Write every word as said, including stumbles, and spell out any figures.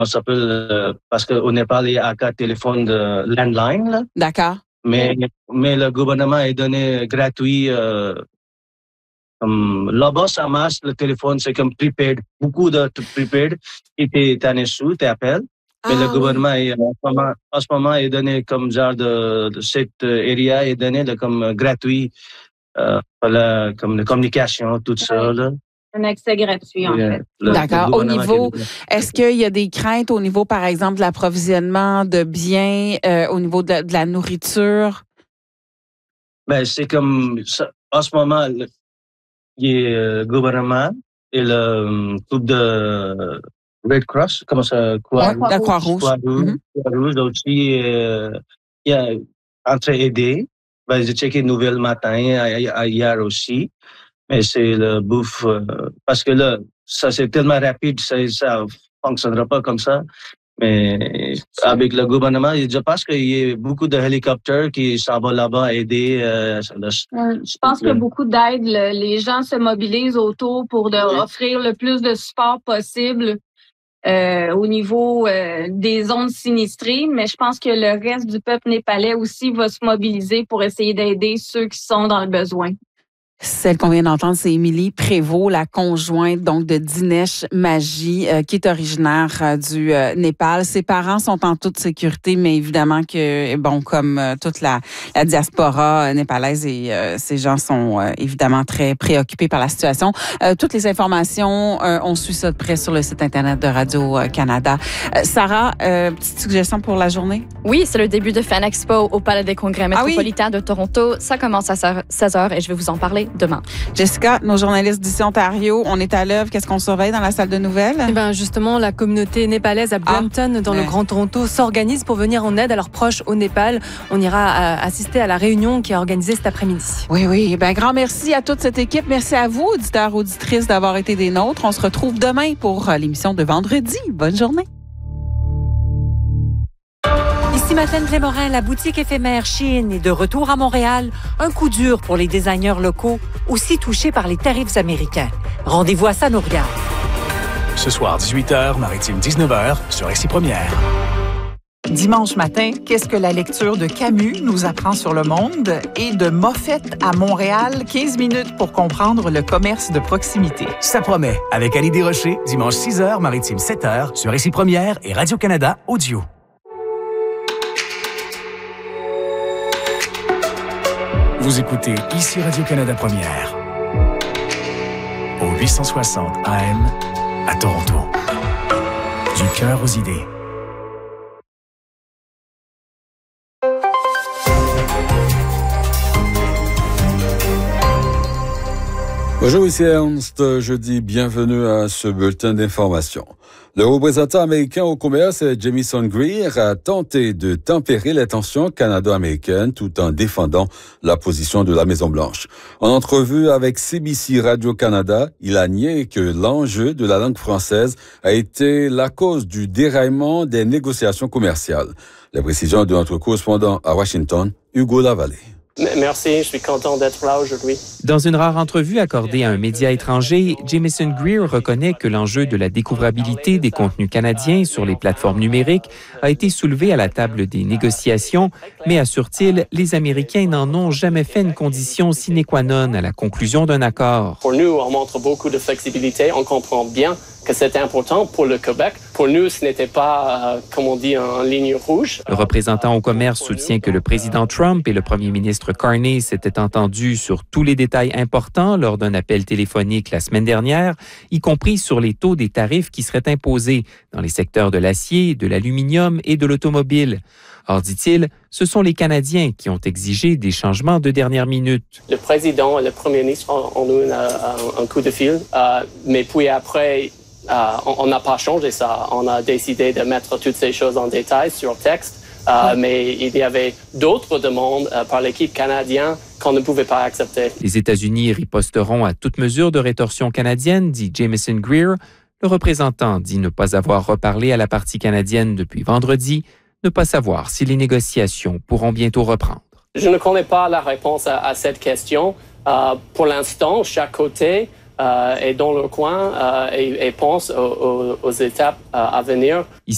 on s'appelle, euh, parce qu'au Népal, il y a un téléphone de landline, là. D'accord. Mais, mais le gouvernement a donné gratuit. Euh, comme, là-bas, ça marche, le téléphone, c'est comme prepaid. Beaucoup de prepaid. Et tu as un sous, tu appelles. Mais Ah, le gouvernement, oui. il, en, ce moment, en ce moment, il a donné comme genre de, de cette area, il a donné de, comme gratuit, euh, la, comme la communication, tout ça, oui. là. Un accès gratuit, en le, fait. Le, D'accord. le Au niveau, Québec. est-ce qu'il y a des craintes au niveau, par exemple, de l'approvisionnement de biens, euh, au niveau de, de la nourriture? Ben, c'est comme ça. En ce moment, le, il y a le gouvernement et le groupe de Red Cross, comment ça, Croix La Croix-Rouge. Croix-Rouge, Mm-hmm. Croix-Rouge aussi, euh, il y a entre aider. Ben, j'ai checké une nouvelle matin, hier aussi. Mais c'est le bouffe, euh, parce que là, ça c'est tellement rapide, ça ne fonctionnera pas comme ça. Mais avec le gouvernement, je pense qu'il y a beaucoup de hélicoptères qui s'en vont là-bas aider. Euh, je pense qu'il y a beaucoup d'aide. Les gens se mobilisent autour pour de, oui. offrir le plus de support possible euh, au niveau euh, des zones sinistrées. Mais je pense que le reste du peuple népalais aussi va se mobiliser pour essayer d'aider ceux qui sont dans le besoin. Celle qu'on vient d'entendre, c'est Émilie Prévost, la conjointe donc de Dinesh Maggi, euh, qui est originaire euh, du euh, Népal. Ses parents sont en toute sécurité, mais évidemment que, bon, comme euh, toute la, la diaspora euh, népalaise, et euh, ces gens sont euh, évidemment très préoccupés par la situation. Euh, toutes les informations, euh, on suit ça de près sur le site Internet de Radio-Canada. Euh, Sarah, euh, petite suggestion pour la journée? Oui, c'est le début de Fan Expo au Palais des Congrès métropolitain ah oui? de Toronto. Ça commence à seize heures et je vais vous en parler demain. Jessica, nos journalistes d'ici Ontario, on est à l'œuvre. Qu'est-ce qu'on surveille dans la salle de nouvelles? Eh bien, justement, la communauté népalaise à Brampton, ah, dans ouais. le Grand Toronto, s'organise pour venir en aide à leurs proches au Népal. On ira assister à la réunion qui est organisée cet après-midi. Oui, oui. Ben, grand merci à toute cette équipe. Merci à vous, auditeurs, auditrices, d'avoir été des nôtres. On se retrouve demain pour l'émission de vendredi. Bonne journée. Ici Madeleine Plémorin, la boutique éphémère Shein est de retour à Montréal. Un coup dur pour les designers locaux, aussi touchés par les tarifs américains. Rendez-vous à Ça nous regarde. Ce soir, dix-huit heures, Maritime dix-neuf heures, sur Récit Première. Dimanche matin, qu'est-ce que la lecture de Camus nous apprend sur le monde? Et de Moffett à Montréal, quinze minutes pour comprendre le commerce de proximité. Ça promet, avec Annie Desrochers, dimanche six heures, Maritime sept heures, sur Récit Première et Radio-Canada Audio. Vous écoutez ici Radio-Canada Première, au huit cent soixante A M à Toronto. Du cœur aux idées. Bonjour, ici Ernst. Je dis bienvenue à ce bulletin d'information. Le représentant américain au commerce, Jamieson Greer, a tenté de tempérer les tensions canado-américaines tout en défendant la position de la Maison-Blanche. En entrevue avec C B C Radio-Canada, il a nié que l'enjeu de la langue française a été la cause du déraillement des négociations commerciales. Les précisions de notre correspondant à Washington, Hugo Lavallée. Merci, je suis content d'être là aujourd'hui. Dans une rare entrevue accordée à un média étranger, Jamieson Greer reconnaît que l'enjeu de la découvrabilité des contenus canadiens sur les plateformes numériques a été soulevé à la table des négociations, mais assure-t-il, les Américains n'en ont jamais fait une condition sine qua non à la conclusion d'un accord. Pour nous, on montre beaucoup de flexibilité, on comprend bien que c'était important pour le Québec. Pour nous, ce n'était pas, euh, comme on dit, en ligne rouge. Le représentant au commerce soutient que le président Trump et le premier ministre Carney s'étaient entendus sur tous les détails importants lors d'un appel téléphonique la semaine dernière, y compris sur les taux des tarifs qui seraient imposés dans les secteurs de l'acier, de l'aluminium et de l'automobile. Or, dit-il, ce sont les Canadiens qui ont exigé des changements de dernière minute. Le président et le premier ministre ont eu un, un coup de fil, euh, mais puis après, euh, on n'a pas changé ça. On a décidé de mettre toutes ces choses en détail sur texte, euh, mais il y avait d'autres demandes euh, par l'équipe canadienne qu'on ne pouvait pas accepter. Les États-Unis riposteront à toute mesure de rétorsion canadienne, dit Jamieson Greer. Le représentant dit ne pas avoir reparlé à la partie canadienne depuis vendredi, ne pas savoir si les négociations pourront bientôt reprendre. Je ne connais pas la réponse à, à cette question. Euh, pour l'instant, chaque côté euh, est dans leur coin euh, et, et pense aux, aux, aux étapes euh, à venir. Ici,